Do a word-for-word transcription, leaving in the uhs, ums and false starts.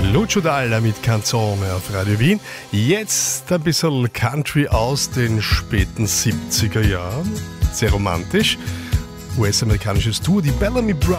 Lucio Dalla mit Canzone auf Radio Wien. Jetzt ein bisschen Country aus den späten siebziger Jahren. Sehr romantisch. U S-amerikanisches Duo, die Bellamy Brothers.